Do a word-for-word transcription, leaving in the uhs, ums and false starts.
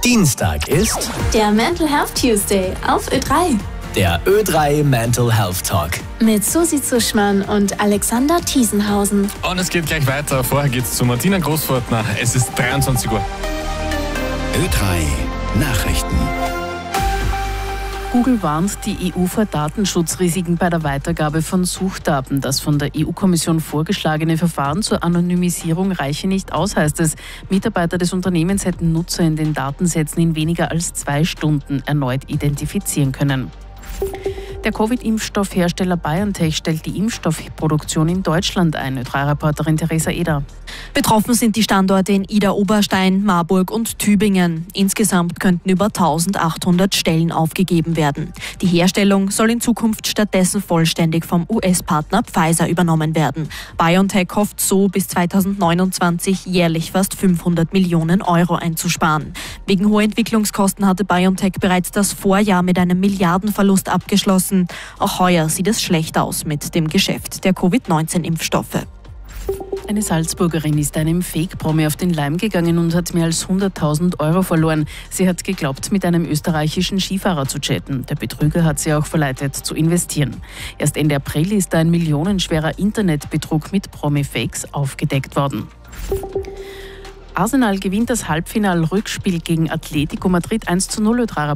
Dienstag ist der Mental Health Tuesday auf Ö drei. der Ö drei Mental Health Talk. Mit Susi Zuschmann und Alexander Thiesenhausen. Und es geht gleich weiter. Vorher geht's zu Martina Großfortner. Es ist dreiundzwanzig Uhr. Ö drei Nachrichten. Google warnt die E U vor Datenschutzrisiken bei der Weitergabe von Suchdaten. Das von der E U-Kommission vorgeschlagene Verfahren zur Anonymisierung reiche nicht aus, heißt es. Mitarbeiter des Unternehmens hätten Nutzer in den Datensätzen in weniger als zwei Stunden erneut identifizieren können. Der Covid-Impfstoffhersteller BioNTech stellt die Impfstoffproduktion in Deutschland ein. Ö drei Reporterin Theresa Eder. Betroffen sind die Standorte in Idar-Oberstein, Marburg und Tübingen. Insgesamt könnten über eintausendachthundert Stellen aufgegeben werden. Die Herstellung soll in Zukunft stattdessen vollständig vom U S-Partner Pfizer übernommen werden. BioNTech hofft so, bis zweitausendneunundzwanzig jährlich fast fünfhundert Millionen Euro einzusparen. Wegen hoher Entwicklungskosten hatte BioNTech bereits das Vorjahr mit einem Milliardenverlust abgeschlossen. Auch heuer sieht es schlecht aus mit dem Geschäft der Covid neunzehn Impfstoffe. Eine Salzburgerin ist einem Fake-Promi auf den Leim gegangen und hat mehr als hunderttausend Euro verloren. Sie hat geglaubt, mit einem österreichischen Skifahrer zu chatten. Der Betrüger hat sie auch verleitet, zu investieren. Erst Ende April ist ein millionenschwerer Internetbetrug mit Promi-Fakes aufgedeckt worden. Arsenal gewinnt das Halbfinal-Rückspiel gegen Atletico Madrid eins zu null. Ö drei